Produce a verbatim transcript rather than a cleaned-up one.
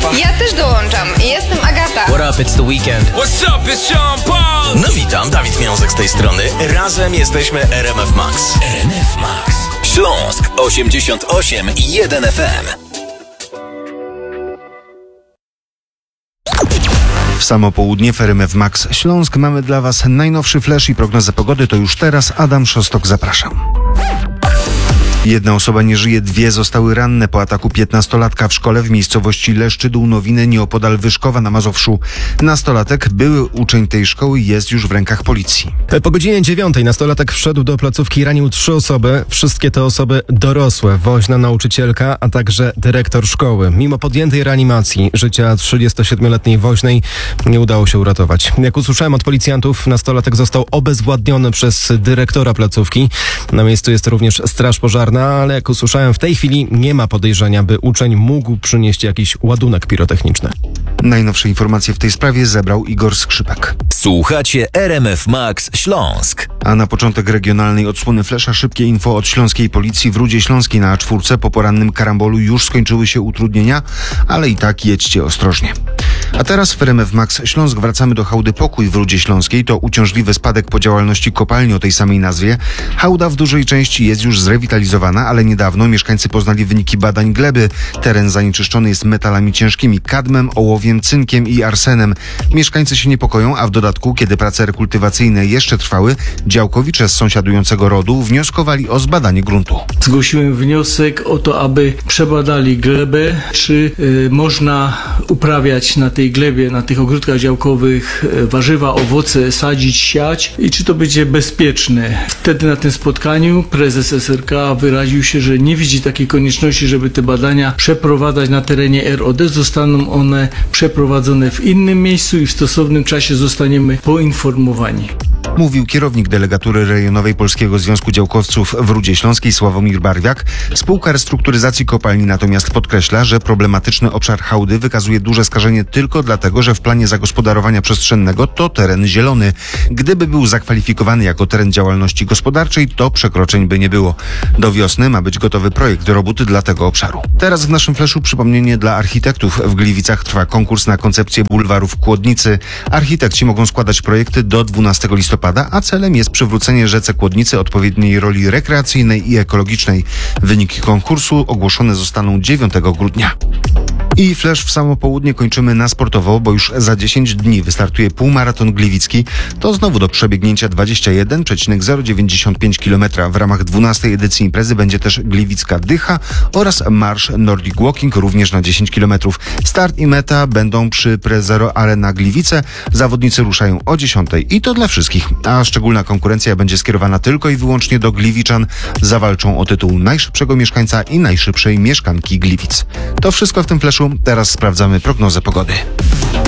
Ja też dołączam. Jestem Agata. What up, it's the weekend. What's up, it's Sean Paul. No witam, Dawid Miązek z tej strony. Razem jesteśmy R M F Max. R M F Max. Śląsk osiemdziesiąt osiem i jeden F M. W samo południe w R M F Max Śląsk mamy dla Was najnowszy flash i prognozę pogody. To już teraz Adam Szostok, zapraszam. Jedna osoba nie żyje, dwie zostały ranne po ataku piętnastolatka w szkole w miejscowości Leszczydół Nowiny nieopodal Wyszkowa na Mazowszu. Nastolatek, były uczeń tej szkoły, jest już w rękach policji. Po godzinie dziewiątej nastolatek wszedł do placówki i ranił trzy osoby. Wszystkie te osoby dorosłe, woźna nauczycielka, a także dyrektor szkoły. Mimo podjętej reanimacji życia trzydziestosiedmioletniej woźnej nie udało się uratować. Jak usłyszałem od policjantów, nastolatek został obezwładniony przez dyrektora placówki. Na miejscu jest również straż pożarna, ale jak usłyszałem, w tej chwili nie ma podejrzenia, by uczeń mógł przynieść jakiś ładunek pirotechniczny. Najnowsze informacje w tej sprawie zebrał Igor Skrzypek. Słuchacie R M F Max Śląsk. A na początek regionalnej odsłony flesza szybkie info od śląskiej policji. W Rudzie Śląskiej na A cztery po porannym karambolu już skończyły się utrudnienia, ale i tak jedźcie ostrożnie. A teraz w R M F Max Śląsk wracamy do hałdy Pokój w Rudzie Śląskiej. To uciążliwy spadek po działalności kopalni o tej samej nazwie. Hałda w dużej części jest już zrewitalizowana, ale niedawno mieszkańcy poznali wyniki badań gleby. Teren zanieczyszczony jest metalami ciężkimi, kadmem, ołowiem, cynkiem i arsenem. Mieszkańcy się niepokoją, a w dodatku, kiedy prace rekultywacyjne jeszcze trwały, działkowicze z sąsiadującego rodu wnioskowali o zbadanie gruntu. Zgłosiłem wniosek o to, aby przebadali glebę, czy y, można uprawiać na tej glebie, na tych ogródkach działkowych y, warzywa, owoce, sadzić, siać i czy to będzie bezpieczne. Wtedy na tym spotkaniu prezes S R K wyraził się, że nie widzi takiej konieczności, żeby te badania przeprowadzać na terenie R O D. Zostaną one przeprowadzone w innym miejscu i w stosownym czasie zostaniemy poinformowani. Mówił kierownik delegatury rejonowej Polskiego Związku Działkowców w Rudzie Śląskiej Sławomir Barwiak. Spółka restrukturyzacji kopalni natomiast podkreśla, że problematyczny obszar hałdy wykazuje duże skażenie tylko dlatego, że w planie zagospodarowania przestrzennego to teren zielony. Gdyby był zakwalifikowany jako teren działalności gospodarczej, to przekroczeń by nie było. Do wiosny ma być gotowy projekt robót dla tego obszaru. Teraz w naszym fleszu przypomnienie dla architektów. W Gliwicach trwa konkurs na koncepcję bulwaru w Kłodnicy. Architekci mogą składać projekty do dwunastego listopada, a celem jest przywrócenie rzece Kłodnicy odpowiedniej roli rekreacyjnej i ekologicznej. Wyniki konkursu ogłoszone zostaną dziewiątego grudnia. I flash w samo południe kończymy na sportowo, bo już za dziesięć dni wystartuje półmaraton gliwicki. To znowu do przebiegnięcia dwadzieścia jeden przecinek zero dziewięćdziesiąt pięć kilometra. W ramach dwunastej edycji imprezy będzie też gliwicka dycha oraz marsz Nordic Walking również na dziesięć kilometrów. Start i meta będą przy Prezero Arena Gliwice. Zawodnicy ruszają o dziesiątej i to dla wszystkich. A szczególna konkurencja będzie skierowana tylko i wyłącznie do Gliwiczan. Zawalczą o tytuł najszybszego mieszkańca i najszybszej mieszkanki Gliwic. To wszystko w tym flashu. Teraz sprawdzamy prognozę pogody.